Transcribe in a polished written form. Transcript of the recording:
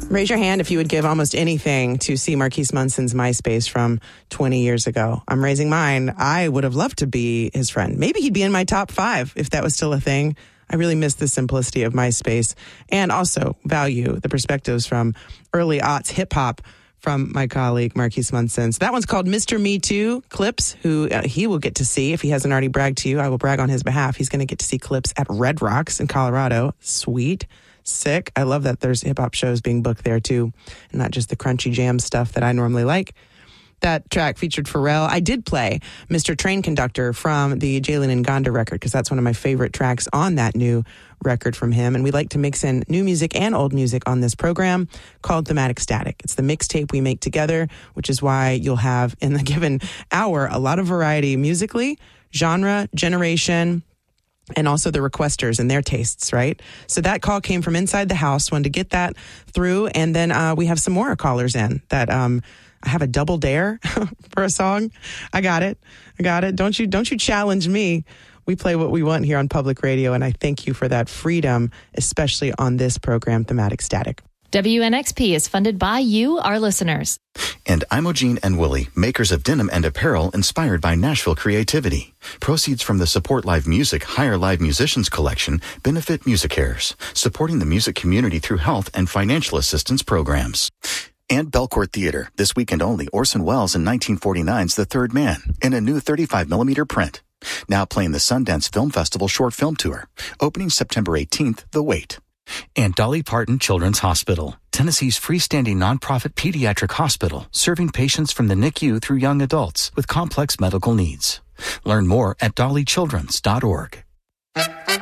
Raise your hand if you would give almost anything to see Marquise Munson's MySpace from 20 years ago. I'm raising mine. I would have loved to be his friend. Maybe he'd be in my top 5 if that was still a thing. I really miss the simplicity of MySpace and also value the perspectives from early aughts hip-hop from my colleague Marquise Munson. So that one's called Mr. Me Too Clips, who he will get to see. If he hasn't already bragged to you, I will brag on his behalf. He's going to get to see Clips at Red Rocks in Colorado. Sweet. Sick. I love that there's hip-hop shows being booked there, too, and not just the crunchy jam stuff that I normally like. That track featured Pharrell. I did play Mr. Train Conductor from the Jalen Nganda record because that's one of my favorite tracks on that new record from him. And we like to mix in new music and old music on this program called Thematic Static. It's the mixtape we make together, which is why you'll have in the given hour a lot of variety musically, genre, generation, and also the requesters and their tastes, right? So that call came from inside the house. Wanted to get that through. And then we have some more callers in that I have a double dare for a song. I got it. Don't you challenge me. We play what we want here on public radio, and I thank you for that freedom, especially on this program, Thematic Static. WNXP is funded by you, our listeners. And Imogene and Willie, makers of denim and apparel inspired by Nashville creativity. Proceeds from the Support Live Music Hire Live Musicians collection benefit MusiCares, supporting the music community through health and financial assistance programs. And Belcourt Theater, this weekend only, Orson Welles in 1949's The Third Man, in a new 35mm print. Now playing the Sundance Film Festival Short Film Tour, opening September 18th, The Wait. And Dolly Parton Children's Hospital, Tennessee's freestanding nonprofit pediatric hospital, serving patients from the NICU through young adults with complex medical needs. Learn more at dollychildrens.org.